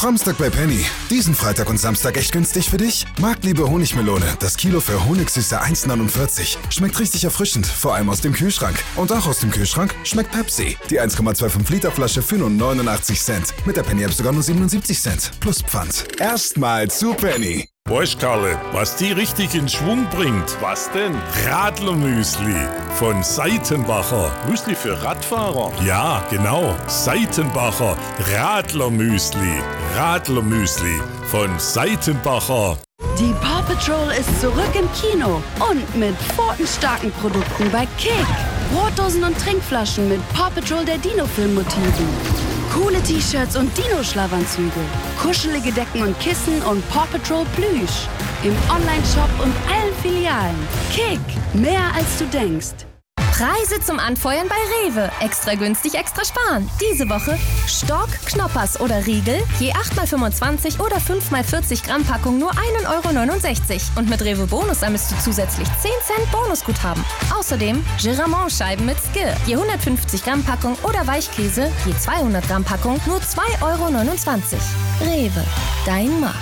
Samstag bei Penny. Diesen Freitag und Samstag echt günstig für dich? Marktliebe Honigmelone. Das Kilo für Honigsüße 1,49. Schmeckt richtig erfrischend, vor allem aus dem Kühlschrank. Und auch aus dem Kühlschrank schmeckt Pepsi. Die 1,25 Liter Flasche für nur 89 Cent. Mit der Penny-App sogar nur 77 Cent. Plus Pfand. Erstmal zu Penny. Weißt, Karle, was die richtig in Schwung bringt? Was denn? Radlermüsli von Seitenbacher. Müsli für Radfahrer? Ja, genau. Seitenbacher Radlermüsli. Radlermüsli von Seitenbacher. Die Paw Patrol ist zurück im Kino und mit pfotenstarken Produkten bei Kick. Brotdosen und Trinkflaschen mit Paw Patrol der Dino-Film-Motiven. Coole T-Shirts und Dino-Schlafanzüge. Kuschelige Decken und Kissen und Paw Patrol Plüsch. Im Onlineshop und allen Filialen. Kick, mehr als du denkst. Preise zum Anfeuern bei Rewe. Extra günstig, extra sparen. Diese Woche Stork, Knoppers oder Riegel, je 8x25 oder 5x40 Gramm Packung nur 1,69 €. Und mit Rewe Bonus sammelst du zusätzlich 10 Cent Bonusguthaben. Außerdem Giramont-Scheiben mit Skir, je 150 Gramm Packung oder Weichkäse, je 200 Gramm Packung nur 2,29 €. Rewe, dein Markt.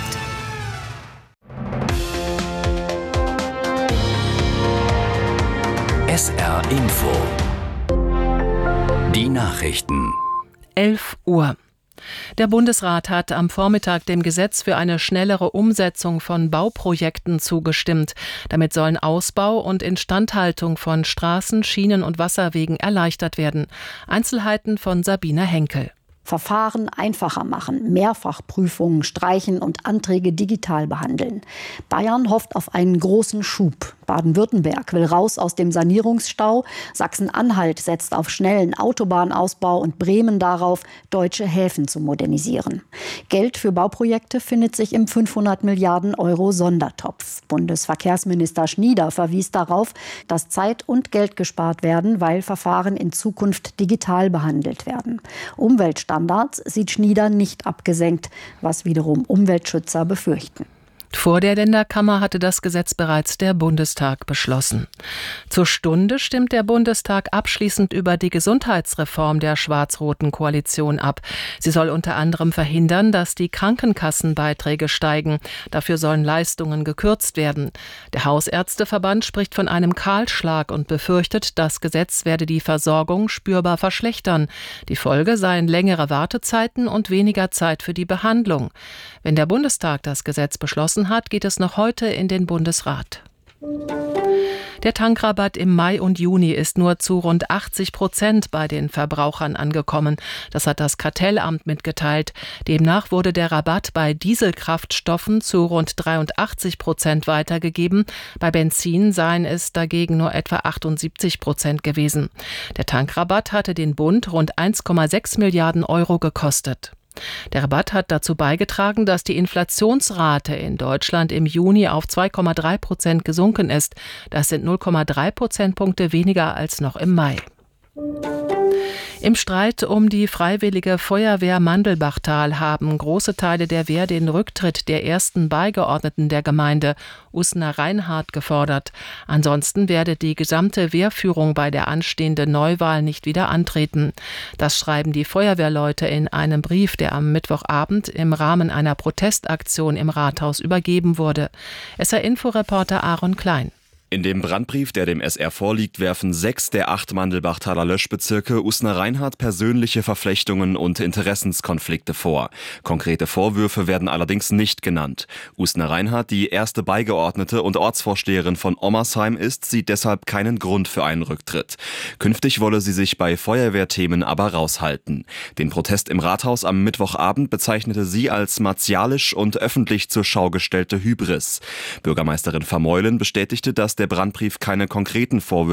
SR Info. Die Nachrichten. 11 Uhr. Der Bundesrat hat am Vormittag dem Gesetz für eine schnellere Umsetzung von Bauprojekten zugestimmt. Damit sollen Ausbau und Instandhaltung von Straßen, Schienen und Wasserwegen erleichtert werden. Einzelheiten von Sabine Henkel. Verfahren einfacher machen, Mehrfachprüfungen streichen und Anträge digital behandeln. Bayern hofft auf einen großen Schub. Baden-Württemberg will raus aus dem Sanierungsstau. Sachsen-Anhalt setzt auf schnellen Autobahnausbau und Bremen darauf, deutsche Häfen zu modernisieren. Geld für Bauprojekte findet sich im 500 Milliarden Euro Sondertopf. Bundesverkehrsminister Schnieder verwies darauf, dass Zeit und Geld gespart werden, weil Verfahren in Zukunft digital behandelt werden. Umweltstandards sieht Schnieder nicht abgesenkt, was wiederum Umweltschützer befürchten. Vor der Länderkammer hatte das Gesetz bereits der Bundestag beschlossen. Zur Stunde stimmt der Bundestag abschließend über die Gesundheitsreform der schwarz-roten Koalition ab. Sie soll unter anderem verhindern, dass die Krankenkassenbeiträge steigen. Dafür sollen Leistungen gekürzt werden. Der Hausärzteverband spricht von einem Kahlschlag und befürchtet, das Gesetz werde die Versorgung spürbar verschlechtern. Die Folge seien längere Wartezeiten und weniger Zeit für die Behandlung. Wenn der Bundestag das Gesetz beschlossen hat, geht es noch heute in den Bundesrat. Der Tankrabatt im Mai und Juni ist nur zu rund 80% bei den Verbrauchern angekommen. Das hat das Kartellamt mitgeteilt. Demnach wurde der Rabatt bei Dieselkraftstoffen zu rund 83% weitergegeben. Bei Benzin seien es dagegen nur etwa 78% gewesen. Der Tankrabatt hatte den Bund rund 1,6 Milliarden Euro gekostet. Der Rabatt hat dazu beigetragen, dass die Inflationsrate in Deutschland im Juni auf 2,3% gesunken ist. Das sind 0,3 Prozentpunkte weniger als noch im Mai. Im Streit um die Freiwillige Feuerwehr Mandelbachtal haben große Teile der Wehr den Rücktritt der ersten Beigeordneten der Gemeinde, Usna Reinhardt, gefordert. Ansonsten werde die gesamte Wehrführung bei der anstehenden Neuwahl nicht wieder antreten. Das schreiben die Feuerwehrleute in einem Brief, der am Mittwochabend im Rahmen einer Protestaktion im Rathaus übergeben wurde. SR-Info-Reporter Aaron Klein. In dem Brandbrief, der dem SR vorliegt, werfen 6 der 8 Mandelbachtaler Löschbezirke Usna Reinhardt persönliche Verflechtungen und Interessenskonflikte vor. Konkrete Vorwürfe werden allerdings nicht genannt. Usna Reinhardt, die erste Beigeordnete und Ortsvorsteherin von Ommersheim ist, sieht deshalb keinen Grund für einen Rücktritt. Künftig wolle sie sich bei Feuerwehrthemen aber raushalten. Den Protest im Rathaus am Mittwochabend bezeichnete sie als martialisch und öffentlich zur Schau gestellte Hybris. Bürgermeisterin Vermeulen bestätigte, dass der Brandbrief keine konkreten Vorwürfe